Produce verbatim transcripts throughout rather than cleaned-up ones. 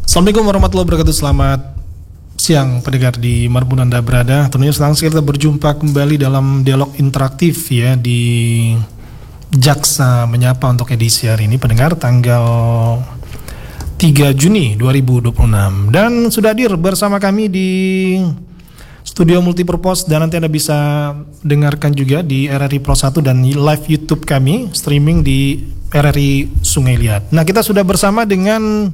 Assalamualaikum warahmatullahi wabarakatuh. Selamat siang pendengar di Manapun Anda berada. Tentunya senang sekali kita berjumpa kembali dalam dialog interaktif ya di Jaksa Menyapa untuk edisi hari ini pendengar tanggal tiga Juni dua ribu dua puluh enam. Dan sudah hadir bersama kami di Studio Multipurpose dan nanti Anda bisa dengarkan juga di R R I Pro satu dan live YouTube kami streaming di R R I Sungai Liat. Nah, kita sudah bersama dengan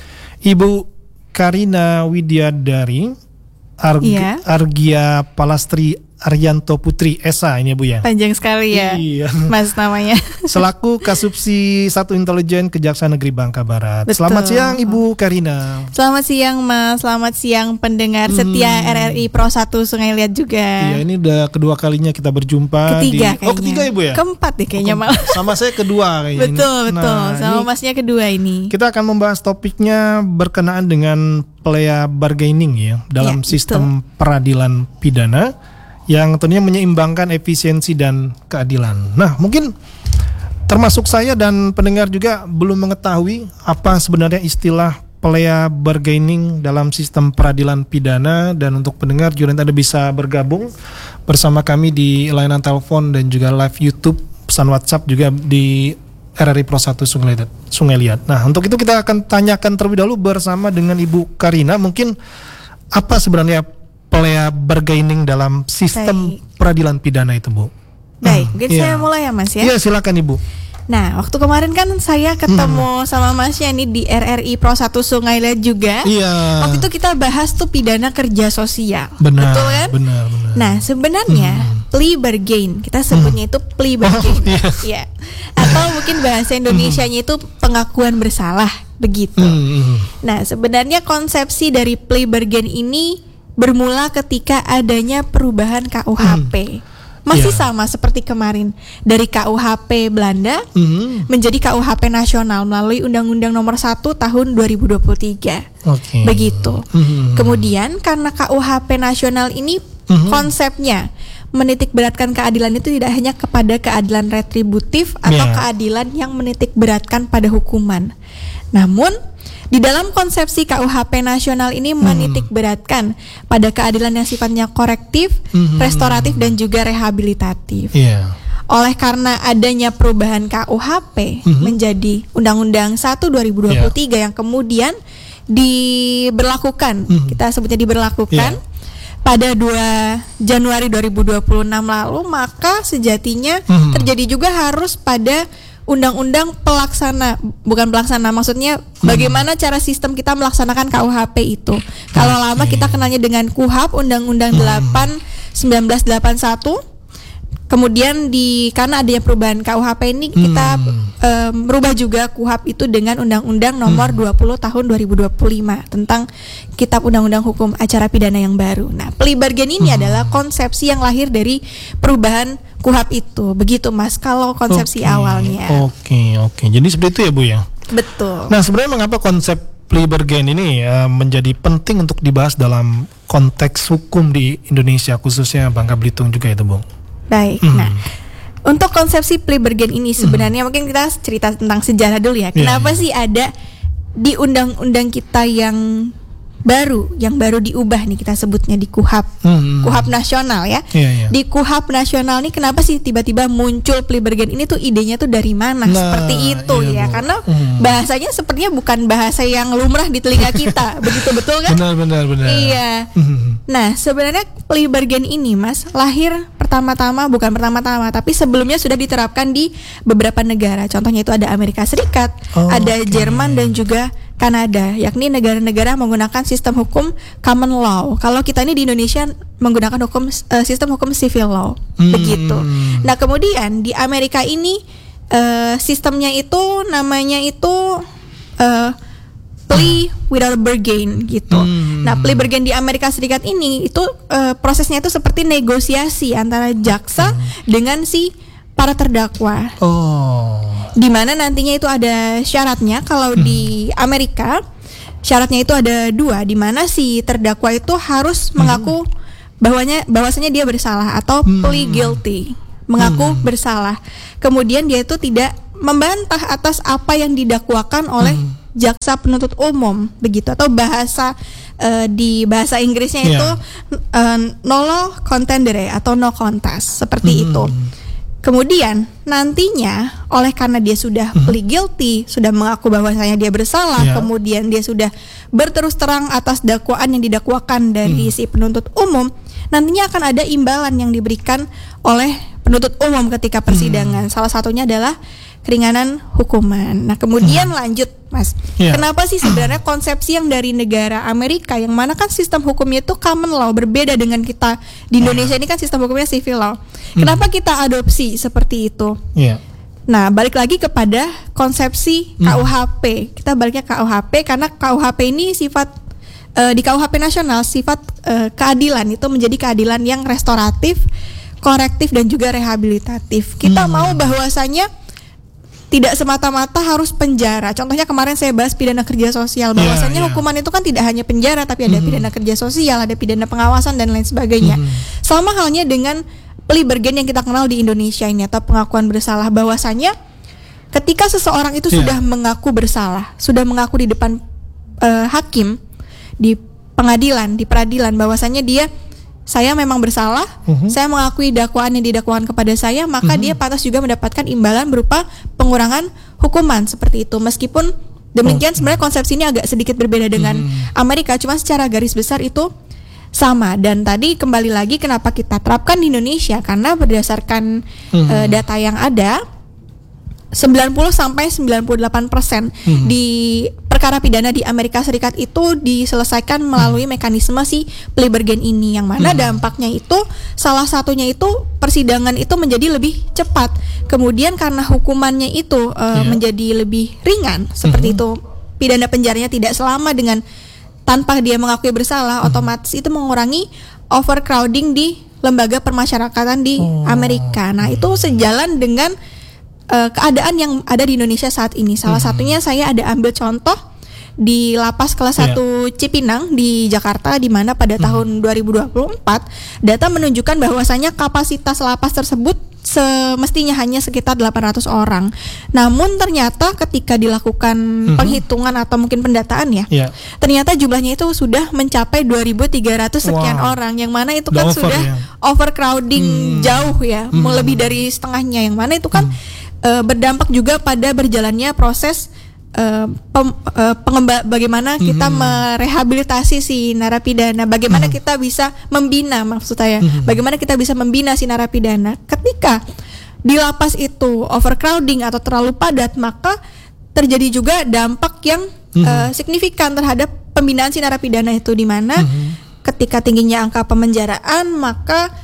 Ibu Karina Widyadari Arg- yeah. Argia Palastri Arianto Putri Esa ini Bu ya. Panjang sekali ya. Iya. Mas namanya. Selaku Kasubsi satu Intelijen Kejaksaan Negeri Bangka Barat. Betul. Selamat siang Ibu Karina. Selamat siang Mas. Selamat siang pendengar hmm. setia R R I Pro satu Sungai Liat juga. Iya, ini udah kedua kalinya kita berjumpa. Ketiga di... Oh ketiga Ibu ya. Keempat deh kayaknya oh, malah. Sama saya kedua kayaknya. Betul betul. Nah, sama Masnya kedua ini. Kita akan membahas topiknya berkenaan dengan plea bargaining ya dalam ya, sistem betul. peradilan pidana yang tentunya menyeimbangkan efisiensi dan keadilan. Nah, mungkin termasuk saya dan pendengar juga belum mengetahui apa sebenarnya istilah plea bargaining dalam sistem peradilan pidana, dan untuk pendengar juga nanti Anda bisa bergabung bersama kami di layanan telepon dan juga live YouTube, pesan WhatsApp juga di R R I Pro satu Sungai Liat. Sungai Liat. Nah, untuk itu kita akan tanyakan terlebih dahulu bersama dengan Ibu Karina, mungkin apa sebenarnya plea bargaining dalam sistem Baik. peradilan pidana itu, Bu? Baik, hmm, mungkin iya. saya mulai ya Mas ya. Iya, silakan Ibu. Nah, waktu kemarin kan saya ketemu hmm. sama Masnya nih di R R I Pro satu Sungai Liat juga. Iya. Waktu itu kita bahas tuh pidana kerja sosial. Benar. Betul kan? Benar, benar. Nah, sebenarnya hmm. plea bargain, kita sebutnya hmm. itu plea bargain. Oh, iya. Ya. Atau mungkin bahasa Indonesianya itu pengakuan bersalah, begitu. Hmm. Nah, sebenarnya konsepsi dari plea bargain ini bermula ketika adanya perubahan K U H P. Hmm. Masih yeah. sama seperti kemarin, dari K U H P Belanda mm-hmm. menjadi K U H P nasional melalui Undang-Undang Nomor satu Tahun dua ribu dua puluh tiga. Okay. Begitu. Mm-hmm. Kemudian karena K U H P nasional ini mm-hmm. konsepnya menitikberatkan keadilan itu tidak hanya kepada keadilan retributif atau yeah. keadilan yang menitikberatkan pada hukuman. Namun di dalam konsepsi K U H P nasional ini menitikberatkan pada keadilan yang sifatnya korektif, mm-hmm. restoratif dan juga rehabilitatif. Yeah. Oleh karena adanya perubahan K U H P mm-hmm. menjadi Undang-Undang satu dua ribu dua puluh tiga yeah. yang kemudian diberlakukan, mm-hmm. kita sebutnya diberlakukan yeah. pada dua Januari dua ribu dua puluh enam lalu, maka sejatinya mm-hmm. terjadi juga harus pada undang-undang pelaksana, bukan pelaksana, maksudnya hmm. bagaimana cara sistem kita melaksanakan K U H P itu. Kalau okay. lama kita kenalnya dengan K U H P, Undang-Undang hmm. delapan seribu sembilan ratus delapan puluh satu. Kemudian di karena adanya perubahan K U H P ini kita hmm. uh, merubah juga K U H P itu dengan Undang-Undang Nomor hmm. dua puluh Tahun dua ribu dua puluh lima tentang Kitab Undang-Undang Hukum Acara Pidana yang baru. Nah, plea bargain ini hmm. adalah konsepsi yang lahir dari perubahan K U H P itu. Begitu Mas kalau konsepsi okay. awalnya. Oke, okay, oke. Okay. Jadi seperti itu ya, Bu ya. Betul. Nah, sebenarnya mengapa konsep plea bargain ini uh, menjadi penting untuk dibahas dalam konteks hukum di Indonesia, khususnya Bangka Belitung juga itu, Bu? Baik, hmm. nah untuk konsepsi plea bargain ini sebenarnya hmm. mungkin kita cerita tentang sejarah dulu ya. Kenapa yeah. sih ada di undang-undang kita yang baru, yang baru diubah nih kita sebutnya di K U H P, hmm. K U H P nasional ya. Yeah, yeah. Di K U H P nasional nih kenapa sih tiba-tiba muncul plea bargain ini tuh idenya tuh dari mana? Nah, seperti itu iya, ya, Bu. Karena hmm. bahasanya sepertinya bukan bahasa yang lumrah di telinga kita, begitu betul kan? Benar, benar, benar. Iya. Hmm. Nah, sebenarnya plea bargain ini Mas lahir pertama-tama, bukan pertama-tama, tapi sebelumnya sudah diterapkan di beberapa negara. Contohnya itu ada Amerika Serikat, oh, ada okay. Jerman dan juga Kanada, yakni negara-negara menggunakan sistem hukum common law. Kalau kita ini di Indonesia menggunakan hukum uh, sistem hukum civil law, hmm. begitu. Nah, kemudian di Amerika ini uh, sistemnya itu namanya itu uh, plea without bargain gitu. Hmm. Nah, plea bargain di Amerika Serikat ini itu uh, prosesnya itu seperti negosiasi antara jaksa hmm. dengan si para terdakwa. Oh. Di mana nantinya itu ada syaratnya. Kalau hmm. di Amerika syaratnya itu ada dua, di mana si terdakwa itu harus hmm. mengaku bahwanya bahwasanya dia bersalah atau hmm. plea guilty, mengaku hmm. bersalah. Kemudian dia itu tidak membantah atas apa yang didakwakan oleh hmm. jaksa penuntut umum begitu, atau bahasa uh, di bahasa Inggrisnya yeah. itu uh, nolo contendere atau no contest seperti hmm. itu. Kemudian nantinya oleh karena dia sudah plead guilty, sudah mengaku bahwasanya dia bersalah, yeah. kemudian dia sudah berterus terang atas dakwaan yang didakwakan dari mm. si penuntut umum, nantinya akan ada imbalan yang diberikan oleh penuntut umum ketika persidangan. Mm. Salah satunya adalah keringanan hukuman. Nah, kemudian mm. lanjut, Mas. Yeah. Kenapa sih sebenarnya konsepsi yang dari negara Amerika, yang mana kan sistem hukumnya itu common law, berbeda dengan kita di Indonesia ini kan sistem hukumnya civil law. Mm. Kenapa kita adopsi seperti itu? Yeah. Nah, balik lagi kepada konsepsi K U H P. Mm. Kita baliknya K U H P karena K U H P ini sifat uh, di K U H P nasional sifat uh, keadilan itu menjadi keadilan yang restoratif, korektif dan juga rehabilitatif. Kita mm. mau bahwasanya tidak semata-mata harus penjara. Contohnya kemarin saya bahas pidana kerja sosial, bahwasanya yeah, yeah. hukuman itu kan tidak hanya penjara, tapi ada mm-hmm. pidana kerja sosial, ada pidana pengawasan dan lain sebagainya. Mm-hmm. Sama halnya dengan plea bargain yang kita kenal di Indonesia ini atau pengakuan bersalah, bahwasanya ketika seseorang itu yeah. sudah mengaku bersalah, sudah mengaku di depan uh, hakim, di pengadilan, di peradilan, bahwasanya dia saya memang bersalah, uh-huh. saya mengakui dakwaan yang didakwakan kepada saya, maka uh-huh. dia pantas juga mendapatkan imbalan berupa pengurangan hukuman seperti itu. Meskipun demikian okay. sebenarnya konsepsi ini agak sedikit berbeda dengan uh-huh. Amerika, cuma secara garis besar itu sama. Dan tadi kembali lagi kenapa kita terapkan di Indonesia, karena berdasarkan uh-huh. uh, data yang ada, sembilan puluh sampai sembilan puluh delapan persen hmm. di perkara pidana di Amerika Serikat itu diselesaikan melalui hmm. mekanisme si plea bargain ini, yang mana hmm. dampaknya itu salah satunya itu persidangan itu menjadi lebih cepat. Kemudian karena hukumannya itu uh, yeah. menjadi lebih ringan seperti hmm. itu, pidana penjaranya tidak selama dengan tanpa dia mengakui bersalah, hmm. otomatis itu mengurangi overcrowding di lembaga permasyarakatan di oh. Amerika. Nah, itu sejalan dengan Uh, keadaan yang ada di Indonesia saat ini. Salah hmm. satunya saya ada ambil contoh di lapas kelas yeah. satu Cipinang di Jakarta, di mana pada hmm. tahun dua ribu dua puluh empat data menunjukkan bahwasanya kapasitas lapas tersebut semestinya hanya sekitar delapan ratus orang. Namun ternyata ketika dilakukan hmm. penghitungan atau mungkin pendataan ya, yeah. ternyata jumlahnya itu sudah mencapai dua ribu tiga ratus sekian wow. orang, yang mana itu kan over, sudah ya. overcrowding hmm. jauh ya, hmm. lebih dari setengahnya, yang mana itu kan hmm. Uh, berdampak juga pada berjalannya proses uh, pem, uh, pengemba- bagaimana kita mm-hmm. merehabilitasi si narapidana, bagaimana mm-hmm. kita bisa membina, maksud saya, mm-hmm. bagaimana kita bisa membina si narapidana. Ketika di lapas itu overcrowding atau terlalu padat, maka terjadi juga dampak yang mm-hmm. uh, signifikan terhadap pembinaan si narapidana itu, di mana mm-hmm. ketika tingginya angka pemenjaraan, maka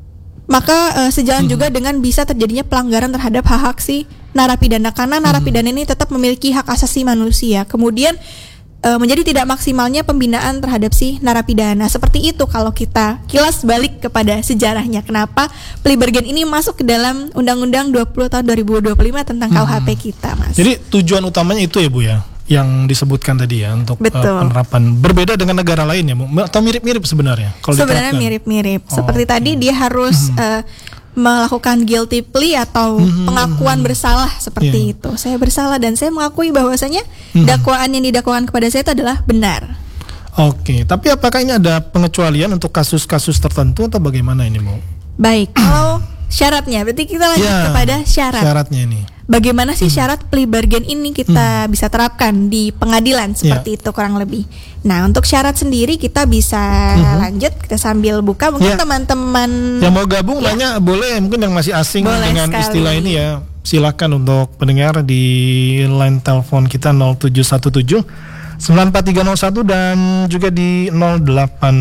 maka uh, sejalan hmm. juga dengan bisa terjadinya pelanggaran terhadap hak-hak si narapidana, karena narapidana hmm. ini tetap memiliki hak asasi manusia. Kemudian uh, menjadi tidak maksimalnya pembinaan terhadap si narapidana. Seperti itu kalau kita kilas balik kepada sejarahnya, kenapa plea bargain ini masuk ke dalam Undang-Undang dua puluh tahun dua ribu dua puluh lima tentang hmm. K U H P kita, Mas. Jadi tujuan utamanya itu ya, Bu ya, yang disebutkan tadi ya, untuk uh, penerapan. Berbeda dengan negara lain ya, atau mirip-mirip sebenarnya? Kalau sebenarnya diterapkan? mirip-mirip. Oh, Seperti okay. tadi dia harus hmm. uh, melakukan guilty plea atau hmm. pengakuan hmm. bersalah seperti yeah. itu. Saya bersalah dan saya mengakui bahwasanya hmm. dakwaan yang didakwakan kepada saya itu adalah benar. Oke, okay. Tapi apakah ini ada pengecualian untuk kasus-kasus tertentu atau bagaimana ini, Bu? Baik, kalau syaratnya, berarti kita lanjut yeah. kepada syarat. Syaratnya ini. Bagaimana sih syarat plea bargain ini kita hmm. bisa terapkan di pengadilan seperti yeah. itu kurang lebih. Nah, untuk syarat sendiri kita bisa hmm. lanjut, kita sambil buka mungkin yeah. teman-teman yang mau gabung yeah. nanya boleh, mungkin yang masih asing boleh dengan sekali. Istilah ini ya, silakan untuk pendengar di line telepon kita nol tujuh satu tujuh sembilan empat tiga nol satu dan juga di nol delapan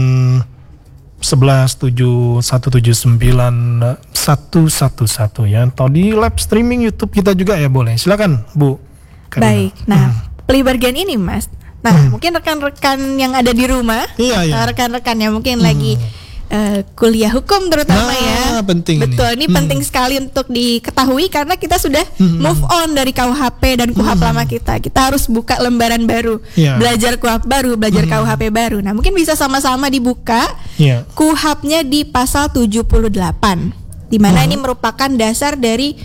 sebelas tujuh satu tujuh sembilan satu satu satu ya, atau di live streaming YouTube kita juga ya, boleh. Silakan, Bu Karina. Baik. Nah, hmm. plea bargain ini, Mas. Nah, hmm. mungkin rekan-rekan yang ada di rumah, iya, iya. rekan-rekan yang mungkin hmm. lagi uh, kuliah hukum terutama nah, ya. Penting Betul, ini, ini hmm. penting sekali untuk diketahui karena kita sudah hmm. move on dari K U H P dan K U H P hmm. lama kita. Kita harus buka lembaran baru, yeah. belajar K U H P baru, belajar hmm. K U H P baru. Nah, mungkin bisa sama-sama dibuka yeah. K U H P-nya di pasal tujuh puluh delapan, di mana hmm. ini merupakan dasar dari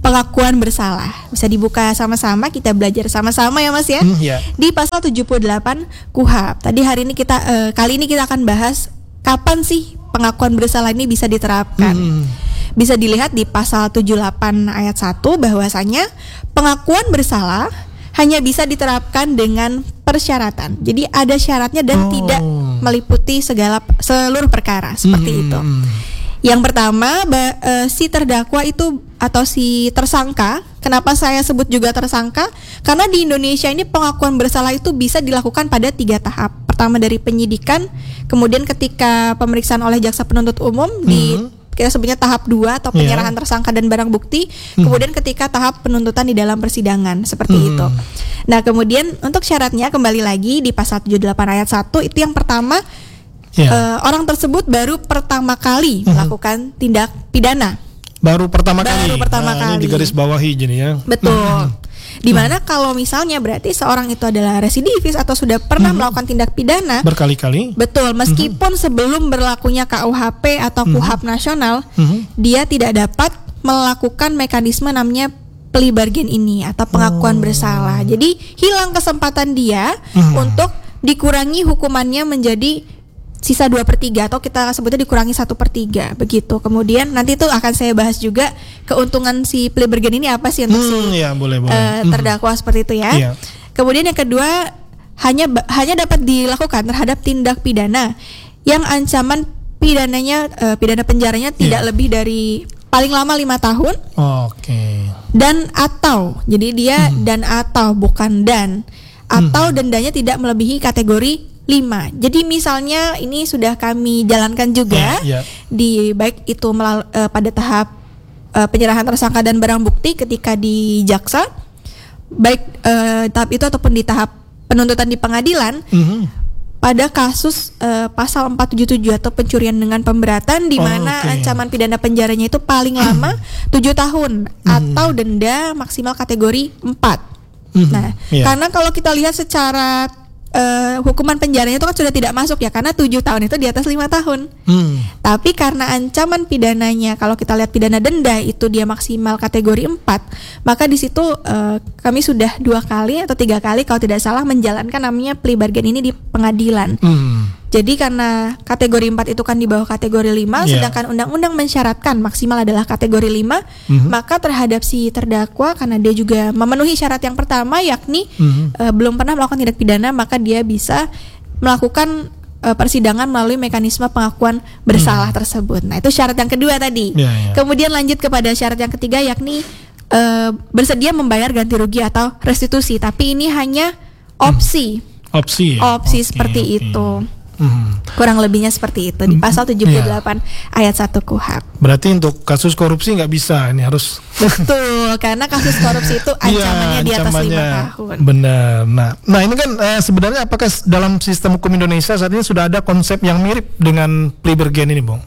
pengakuan bersalah. Bisa dibuka sama-sama, kita belajar sama-sama ya Mas ya. Hmm, yeah. Di pasal tujuh puluh delapan K U H P. Tadi hari ini kita uh, kali ini kita akan bahas kapan sih pengakuan bersalah ini bisa diterapkan. Hmm. Bisa dilihat di pasal tujuh puluh delapan ayat satu bahwasanya pengakuan bersalah hanya bisa diterapkan dengan persyaratan. Jadi ada syaratnya dan oh. tidak meliputi segala seluruh perkara seperti hmm. itu. Yang pertama, ba, e, si terdakwa itu atau si tersangka. Kenapa saya sebut juga tersangka? Karena di Indonesia ini pengakuan bersalah itu bisa dilakukan pada tiga tahap. Pertama dari penyidikan, kemudian ketika pemeriksaan oleh jaksa penuntut umum hmm. di kita sebutnya tahap dua atau penyerahan yeah. tersangka dan barang bukti, hmm. kemudian ketika tahap penuntutan di dalam persidangan seperti hmm. itu. Nah, kemudian untuk syaratnya kembali lagi di pasal tujuh puluh delapan ayat satu itu yang pertama yeah. uh, orang tersebut baru pertama kali hmm. melakukan tindak pidana. Baru pertama baru kali. Baru pertama nah, kali. Ini digaris bawahi jadi ya. Betul. Hmm. Dimana hmm. kalau misalnya berarti seorang itu adalah residivis atau sudah pernah hmm. melakukan tindak pidana berkali-kali. Betul, meskipun hmm. sebelum berlakunya K U H P atau K U H P hmm. nasional, hmm. dia tidak dapat melakukan mekanisme namanya plea bargain ini atau pengakuan oh. bersalah. Jadi hilang kesempatan dia hmm. untuk dikurangi hukumannya menjadi sisa dua per tiga atau kita sebutnya dikurangi satu per tiga begitu. Kemudian nanti itu akan saya bahas juga keuntungan si plea bargain ini apa sih untuk hmm, si ya, boleh, boleh. Uh, terdakwa hmm. seperti itu ya. Yeah. Kemudian yang kedua hanya hanya dapat dilakukan terhadap tindak pidana yang ancaman pidananya uh, pidana penjaranya tidak yeah. lebih dari paling lama lima tahun. Oh, Oke. Okay. Dan atau jadi dia hmm. dan atau bukan dan atau hmm. dendanya tidak melebihi kategori lima. Jadi misalnya ini sudah kami jalankan juga yeah, yeah. di baik itu melal- uh, pada tahap uh, penyerahan tersangka dan barang bukti ketika di jaksa, baik uh, tahap itu ataupun di tahap penuntutan di pengadilan. Mm-hmm. Pada kasus uh, pasal empat tujuh tujuh atau pencurian dengan pemberatan di mana oh, okay. ancaman pidana penjaranya itu paling lama tujuh tahun mm. atau denda maksimal kategori empat. Mm. Nah, yeah. karena kalau kita lihat secara Uh, hukuman penjaranya itu kan sudah tidak masuk ya karena tujuh tahun itu di atas lima tahun. Hmm. Tapi karena ancaman pidananya kalau kita lihat pidana denda itu dia maksimal kategori empat, maka di situ uh, kami sudah dua kali atau tiga kali kalau tidak salah menjalankan namanya plea bargain ini di pengadilan. Hmm. Jadi karena kategori empat itu kan di bawah kategori lima, yeah. sedangkan undang-undang mensyaratkan maksimal adalah kategori lima, mm-hmm. maka terhadap si terdakwa karena dia juga memenuhi syarat yang pertama yakni mm-hmm. uh, belum pernah melakukan tindak pidana, maka dia bisa melakukan uh, persidangan melalui mekanisme pengakuan bersalah mm. tersebut. Nah, itu syarat yang kedua tadi. Yeah, yeah. Kemudian lanjut kepada syarat yang ketiga yakni uh, bersedia membayar ganti rugi atau restitusi, tapi ini hanya opsi. Mm. Opsi. Ya? Opsi okay, seperti okay. itu. Hmm. Kurang lebihnya seperti itu di pasal tujuh puluh delapan yeah. ayat satu K U H P. Berarti untuk kasus korupsi nggak bisa, ini harus betul karena kasus korupsi itu ancamannya ya, di atas lima tahun. Benar. Nah, nah ini kan eh, sebenarnya apakah dalam sistem hukum Indonesia saat ini sudah ada konsep yang mirip dengan plea bargain ini, Bung?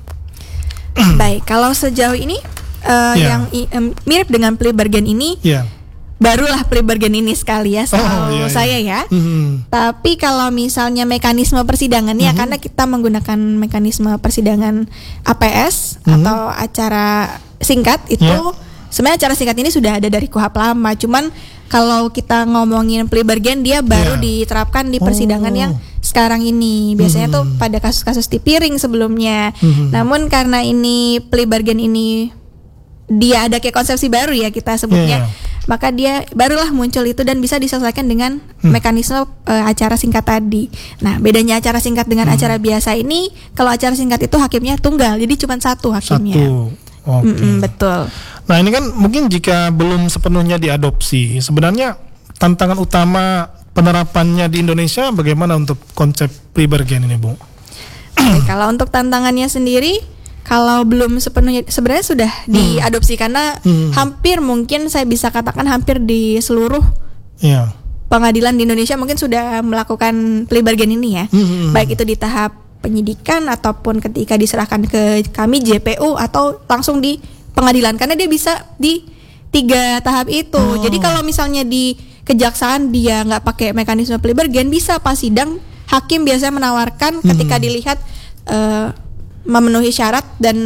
Baik, kalau sejauh ini uh, yeah. yang um, mirip dengan plea bargain ini. Yeah. Barulah plea bargain ini sekali ya setahu oh, iya, iya. saya ya. Mm-hmm. Tapi kalau misalnya mekanisme persidangan mm-hmm. ya karena kita menggunakan mekanisme persidangan A P S mm-hmm. atau acara singkat itu yeah. sebenarnya acara singkat ini sudah ada dari K U H P lama. Cuman kalau kita ngomongin plea bargain dia baru yeah. diterapkan di persidangan oh. yang sekarang ini. Biasanya mm-hmm. tuh pada kasus-kasus di piring sebelumnya. Mm-hmm. Namun karena ini plea bargain ini dia ada kayak konsepsi baru ya kita sebutnya. Yeah. Maka dia barulah muncul itu dan bisa diselesaikan dengan hmm. mekanisme uh, acara singkat tadi. Nah, bedanya acara singkat dengan hmm. acara biasa ini, kalau acara singkat itu hakimnya tunggal, jadi cuma satu hakimnya. Satu, oke. Okay. Betul. Nah, ini kan mungkin jika belum sepenuhnya diadopsi, sebenarnya tantangan utama penerapannya di Indonesia bagaimana untuk konsep plea bargain ini, Bu? Oke, kalau untuk tantangannya sendiri, kalau belum sepenuhnya sebenarnya sudah hmm. diadopsi karena hmm. hampir mungkin saya bisa katakan hampir di seluruh yeah. pengadilan di Indonesia mungkin sudah melakukan plea bargain ini ya. Hmm. Baik itu di tahap penyidikan ataupun ketika diserahkan ke kami J P U atau langsung di pengadilan karena dia bisa di tiga tahap itu. Oh. Jadi kalau misalnya di kejaksaan dia nggak pakai mekanisme plea bargain bisa pas sidang hakim biasanya menawarkan hmm. ketika dilihat uh, memenuhi syarat dan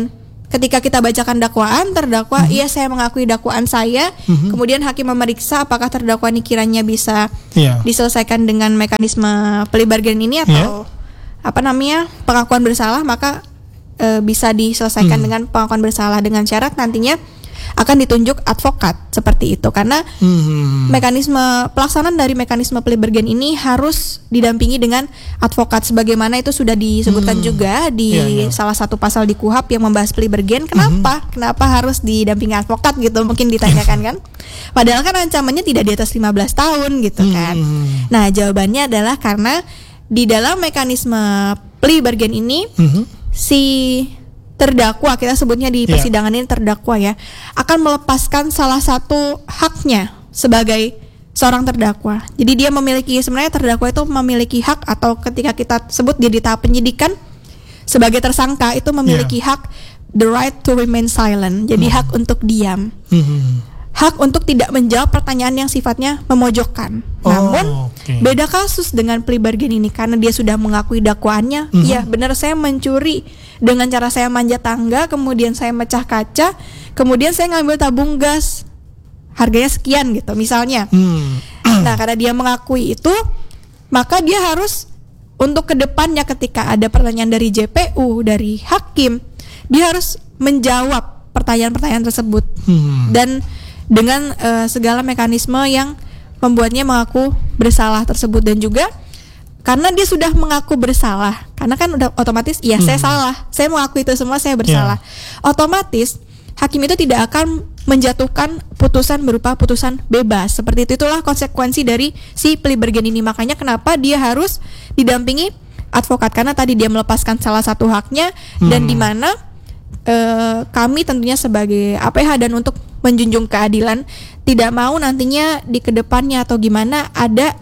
ketika kita bacakan dakwaan, terdakwa, mm-hmm. iya saya mengakui dakwaan saya, mm-hmm. kemudian hakim memeriksa apakah terdakwa ini kiranya bisa yeah. diselesaikan dengan mekanisme plea bargain ini atau yeah. apa namanya pengakuan bersalah, maka e, bisa diselesaikan mm-hmm. dengan pengakuan bersalah dengan syarat nantinya akan ditunjuk advokat seperti itu, karena hmm. mekanisme pelaksanaan dari mekanisme plea bargain ini harus didampingi dengan advokat sebagaimana itu sudah disebutkan hmm. juga di yeah, yeah. salah satu pasal di K U H P yang membahas plea bargain. Kenapa? Hmm. Kenapa harus didampingi advokat gitu? Mungkin ditanyakan kan. Padahal kan ancamannya tidak di atas lima belas tahun gitu kan. Hmm. Nah, jawabannya adalah karena di dalam mekanisme plea bargain ini hmm. si terdakwa, kita sebutnya di persidangan yeah. ini terdakwa ya, akan melepaskan salah satu haknya sebagai seorang terdakwa. Jadi dia memiliki, sebenarnya terdakwa itu memiliki hak, atau ketika kita sebut dia di tahap penyidikan sebagai tersangka itu memiliki yeah. hak the right to remain silent. Jadi mm. hak untuk diam. Mm-hmm. Hak untuk tidak menjawab pertanyaan yang sifatnya memojokkan. Oh, Namun okay. beda kasus dengan plea bargain ini, karena dia sudah mengakui dakwaannya. Mm-hmm. Ya benar, saya mencuri dengan cara saya manjat tangga, kemudian saya mecah kaca, kemudian saya ngambil tabung gas harganya sekian gitu misalnya. Mm. Nah, karena dia mengakui itu, maka dia harus untuk kedepannya ketika ada pertanyaan dari J P U, dari hakim, dia harus menjawab pertanyaan-pertanyaan tersebut. Mm. Dan dengan uh, segala mekanisme yang membuatnya mengaku bersalah tersebut. Dan juga karena dia sudah mengaku bersalah, karena kan udah otomatis ya hmm. saya salah, saya mengaku itu semua, saya bersalah, yeah. otomatis hakim itu tidak akan menjatuhkan putusan berupa putusan bebas. Seperti itu, itulah konsekuensi dari si plea bargain ini. Makanya kenapa dia harus didampingi advokat, karena tadi dia melepaskan salah satu haknya. hmm. Dan di mana Uh, kami tentunya sebagai A P H dan untuk menjunjung keadilan tidak mau nantinya di kedepannya atau gimana ada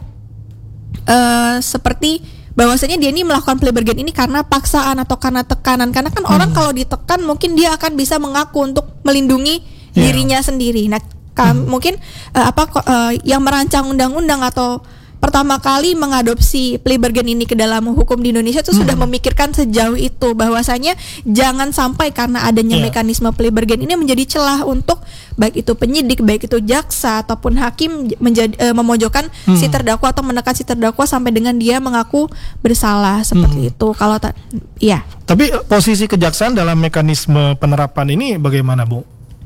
uh, seperti bahwasanya dia ini melakukan plea bargain ini karena paksaan atau karena tekanan. Karena kan hmm. orang kalau ditekan mungkin dia akan bisa mengaku untuk melindungi yeah. dirinya sendiri. Nah, kami, hmm. mungkin uh, apa uh, yang merancang undang-undang atau pertama kali mengadopsi plea bargain ini ke dalam hukum di Indonesia itu hmm. sudah memikirkan sejauh itu, bahwasanya jangan sampai karena adanya yeah. mekanisme plea bargain ini menjadi celah untuk baik itu penyidik, baik itu jaksa ataupun hakim menjadi e, memojokkan hmm. si terdakwa atau menekan si terdakwa sampai dengan dia mengaku bersalah seperti hmm. itu. Kalau ta- ya. Tapi posisi kejaksaan dalam mekanisme penerapan ini bagaimana, Bu?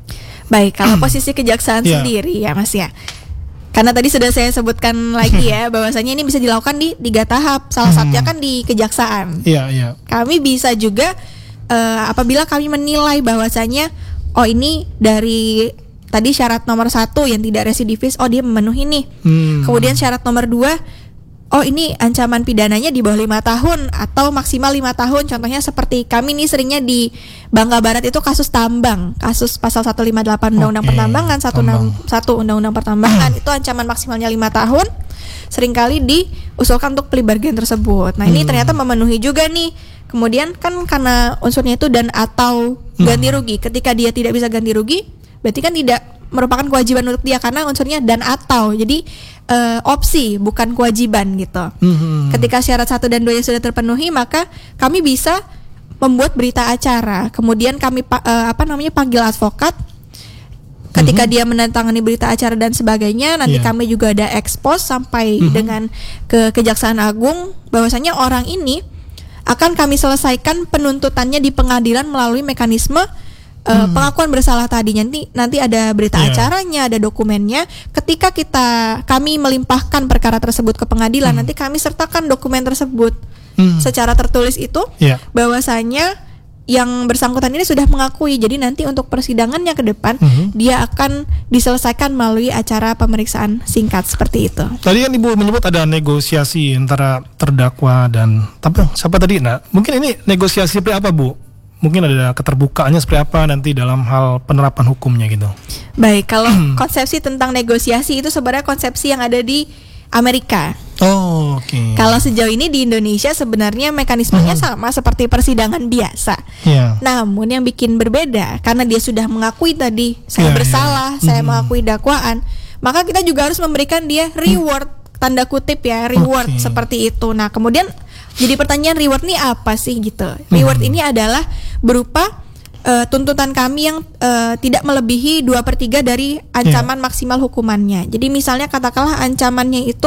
Baik, kalau posisi kejaksaan yeah. sendiri ya Mas ya. Karena tadi sudah saya sebutkan lagi ya, bahwasanya ini bisa dilakukan di tiga tahap. Salah satunya kan di kejaksaan. Iya, iya. Kami bisa juga uh, apabila kami menilai bahwasanya oh ini dari tadi syarat nomor satu yang tidak residivis, oh dia memenuhi nih. Hmm. Kemudian syarat nomor dua, oh ini ancaman pidananya di bawah lima tahun atau maksimal lima tahun. Contohnya seperti kami nih seringnya di Bangka Barat itu kasus tambang, kasus pasal seratus lima puluh delapan Undang-Undang okay. Pertambangan, seratus enam puluh satu Undang-Undang Pertambangan itu ancaman maksimalnya lima tahun. Seringkali diusulkan untuk plea bargain tersebut. Nah, ini hmm. ternyata memenuhi juga nih. Kemudian kan karena unsurnya itu dan atau ganti rugi. Ketika dia tidak bisa ganti rugi, berarti kan tidak merupakan kewajiban untuk dia karena unsurnya dan atau. Jadi uh, opsi bukan kewajiban gitu. Mm-hmm. Ketika syarat satu dan dua sudah terpenuhi, maka kami bisa membuat berita acara. Kemudian kami uh, apa namanya panggil advokat. Ketika mm-hmm. dia menandatangani berita acara dan sebagainya, nanti yeah. kami juga ada ekspos sampai mm-hmm. dengan ke Kejaksaan Agung bahwasanya orang ini akan kami selesaikan penuntutannya di pengadilan melalui mekanisme uh, hmm. pengakuan bersalah tadi. Nanti nanti ada berita yeah. acaranya, ada dokumennya. Ketika kita kami melimpahkan perkara tersebut ke pengadilan, hmm. nanti kami sertakan dokumen tersebut hmm. secara tertulis itu yeah. bahwasanya yang bersangkutan ini sudah mengakui. Jadi nanti untuk persidangannya ke depan hmm. dia akan diselesaikan melalui acara pemeriksaan singkat seperti itu. Tadi kan Ibu menyebut ada negosiasi antara terdakwa dan tapi siapa tadi? Nah, mungkin ini negosiasi seperti apa, Bu? Mungkin ada keterbukaannya seperti apa nanti dalam hal penerapan hukumnya gitu. Baik, kalau konsepsi tentang negosiasi itu sebenarnya konsepsi yang ada di Amerika. Oh, oke. Okay. Kalau sejauh ini di Indonesia sebenarnya mekanismenya mm-hmm. sama seperti persidangan biasa. Yeah. Namun yang bikin berbeda karena dia sudah mengakui tadi saya yeah, bersalah, yeah. saya mm-hmm. mengakui dakwaan, maka kita juga harus memberikan dia reward mm. tanda kutip ya, reward okay. seperti itu. Nah, kemudian jadi pertanyaan reward ini apa sih gitu? Reward mm-hmm. ini adalah berupa uh, tuntutan kami yang uh, tidak melebihi dua per tiga dari ancaman yeah. maksimal hukumannya. Jadi misalnya katakanlah ancamannya itu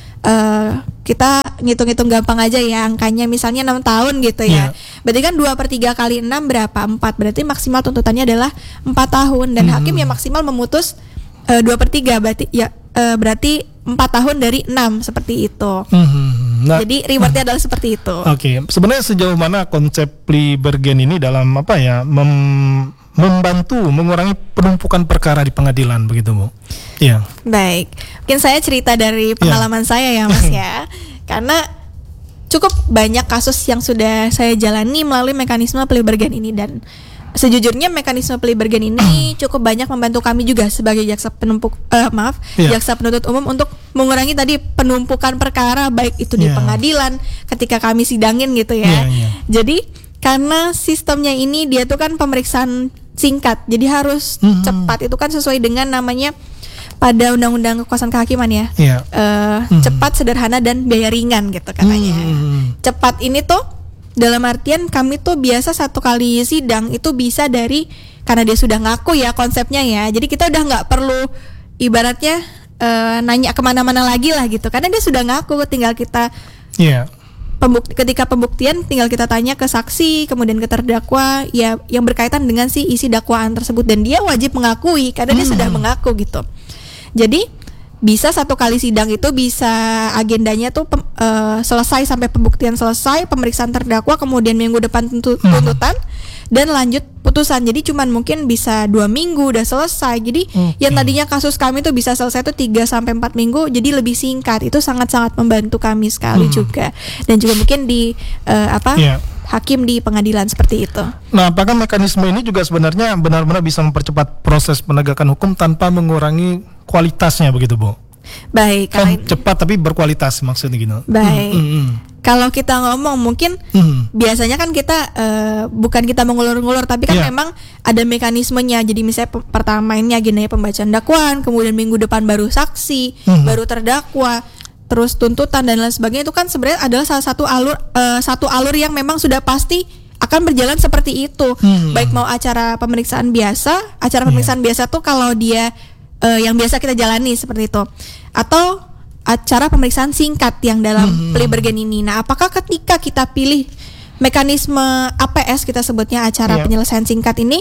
uh, kita ngitung-ngitung gampang aja ya, angkanya misalnya enam tahun gitu ya. Yeah. Berarti kan dua per tiga kali enam berapa? empat. Berarti maksimal tuntutannya adalah empat tahun. Dan hmm. hakim yang maksimal memutus uh, dua per tiga. Berarti ya uh, berarti empat tahun dari enam, seperti itu. Hmm. Nah, jadi rewardnya uh, adalah seperti itu. Oke, okay. Sebenarnya sejauh mana konsep plea bargain ini dalam apa ya mem- membantu mengurangi penumpukan perkara di pengadilan begitu Bu? Iya. Baik, mungkin saya cerita dari pengalaman yeah. saya ya Mas ya, karena cukup banyak kasus yang sudah saya jalani melalui mekanisme plea bargain ini, dan sejujurnya mekanisme plea bargain ini cukup banyak membantu kami juga sebagai jaksa penumpuk uh, maaf yeah. jaksa penuntut umum untuk mengurangi tadi penumpukan perkara, baik itu di yeah. pengadilan ketika kami sidangin gitu ya. Yeah, yeah. Jadi karena sistemnya ini dia tuh kan pemeriksaan singkat, jadi harus mm-hmm. cepat. Itu kan sesuai dengan namanya pada Undang-Undang Kekuasaan Kehakiman ya. Yeah. Uh, mm-hmm. Cepat, sederhana, dan biaya ringan gitu katanya. Mm-hmm. Cepat ini tuh dalam artian kami tuh biasa satu kali sidang itu bisa dari, karena dia sudah ngaku ya konsepnya ya, jadi kita udah nggak perlu ibaratnya uh, nanya kemana-mana lagi lah gitu, karena dia sudah ngaku, tinggal kita yeah. pembukti, ketika pembuktian tinggal kita tanya ke saksi kemudian ke terdakwa ya yang berkaitan dengan si isi dakwaan tersebut, dan dia wajib mengakui karena hmm. dia sudah mengaku gitu. Jadi bisa satu kali sidang itu bisa agendanya tuh pem, uh, selesai sampai pembuktian selesai, pemeriksaan terdakwa, kemudian minggu depan tuntu, tuntutan hmm. dan lanjut putusan. Jadi cuman mungkin bisa dua minggu udah selesai. Jadi okay. yang tadinya kasus kami tuh bisa selesai tuh tiga sampai empat minggu jadi lebih singkat. Itu sangat-sangat membantu kami sekali hmm. juga. Dan juga mungkin di uh, apa yeah. hakim di pengadilan seperti itu. Nah, apakah mekanisme ini juga sebenarnya benar-benar bisa mempercepat proses penegakan hukum tanpa mengurangi kualitasnya begitu Bu? Baik, kan cepat tapi berkualitas maksudnya gitu. Baik. Mm, mm, mm. Kalau kita ngomong mungkin mm. biasanya kan kita uh, bukan kita mengulur-ngulur, tapi kan yeah. memang ada mekanismenya. Jadi misalnya p- pertama ini agendanya pembacaan dakwaan, kemudian minggu depan baru saksi, mm. baru terdakwa, terus tuntutan dan lain sebagainya. Itu kan sebenarnya adalah salah satu alur uh, satu alur yang memang sudah pasti akan berjalan seperti itu. Mm. Baik mau acara pemeriksaan biasa, acara pemeriksaan yeah. biasa tuh kalau dia Uh, yang biasa kita jalani seperti itu, atau acara pemeriksaan singkat yang dalam hmm. plea bargain ini. Nah, apakah ketika kita pilih mekanisme A P S, kita sebutnya acara yeah. penyelesaian singkat ini,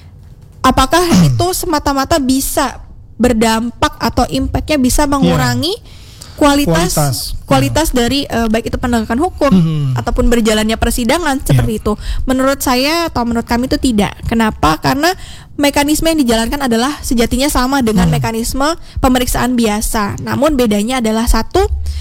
apakah hmm. itu semata-mata bisa berdampak atau impactnya bisa mengurangi yeah. kualitas kualitas, kualitas yeah. dari uh, baik itu penegakan hukum hmm. ataupun berjalannya persidangan seperti yeah. itu? Menurut saya atau menurut kami itu tidak. Kenapa? Karena mekanisme yang dijalankan adalah sejatinya sama dengan hmm. mekanisme pemeriksaan biasa. Namun bedanya adalah satu,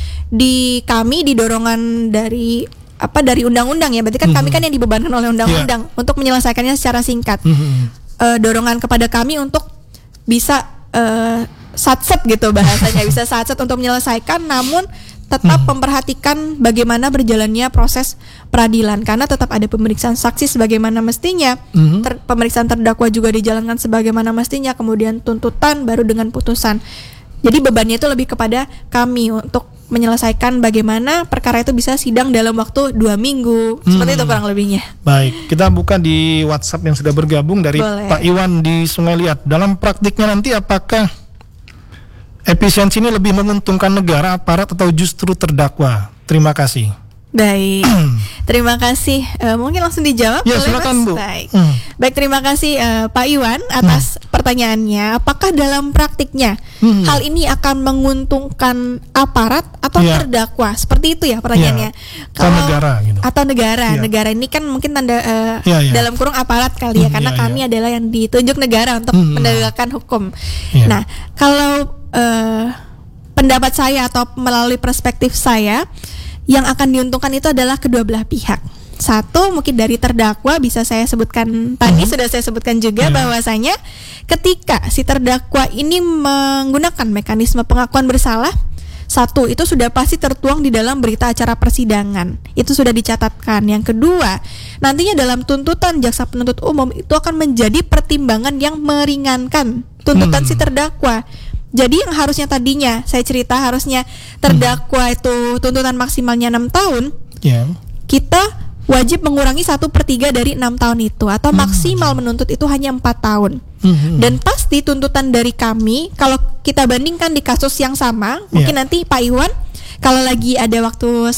di kami di dorongan dari apa dari undang-undang ya. Berarti kan hmm. kami kan yang dibebankan oleh undang-undang yeah. untuk menyelesaikannya secara singkat. Hmm. Uh, dorongan kepada kami untuk bisa uh, satset gitu bahasanya, bisa satset untuk menyelesaikan, namun tetap hmm. memperhatikan bagaimana berjalannya proses peradilan, karena tetap ada pemeriksaan saksi sebagaimana mestinya, hmm. ter- pemeriksaan terdakwa juga dijalankan sebagaimana mestinya, kemudian tuntutan baru dengan putusan. Jadi bebannya itu lebih kepada kami untuk menyelesaikan bagaimana perkara itu bisa sidang dalam waktu dua minggu, hmm. seperti itu kurang lebihnya. Baik, kita buka di WhatsApp yang sudah bergabung dari Boleh. Pak Iwan di Sungai Liat. Dalam praktiknya nanti apakah efisiensi ini lebih menguntungkan negara, aparat, atau justru terdakwa? Terima kasih. Baik, terima kasih. Uh, mungkin langsung dijawab ya, boleh silakan, Mas? Bu. Baik, hmm. Baik terima kasih uh, Pak Iwan atas hmm. pertanyaannya. Apakah dalam praktiknya hmm. hal ini akan menguntungkan aparat atau ya. terdakwa? Seperti itu ya pertanyaannya. Ya. Kalau negara gitu. Atau negara, ya. negara ini kan mungkin tanda uh, ya, ya. dalam kurung aparat kali ya, hmm, karena ya, kami ya. adalah yang ditunjuk negara untuk hmm. menegakkan hukum. Ya. Nah, kalau uh, pendapat saya atau melalui perspektif saya, yang akan diuntungkan itu adalah kedua belah pihak. Satu, mungkin dari terdakwa bisa saya sebutkan tadi, uh-huh. sudah saya sebutkan juga yeah. bahwasanya ketika si terdakwa ini menggunakan mekanisme pengakuan bersalah, satu, itu sudah pasti tertuang di dalam berita acara persidangan. Itu sudah dicatatkan. Yang kedua, nantinya dalam tuntutan jaksa penuntut umum itu akan menjadi pertimbangan yang meringankan tuntutan hmm. si terdakwa. Jadi yang harusnya tadinya saya cerita harusnya terdakwa hmm. itu tuntutan maksimalnya enam tahun, yeah. kita wajib mengurangi satu per tiga dari enam tahun itu, atau maksimal menuntut itu hanya empat tahun. Hmm. Dan pasti tuntutan dari kami, kalau kita bandingkan di kasus yang sama, Yeah. mungkin nanti Pak Iwan kalau lagi ada waktu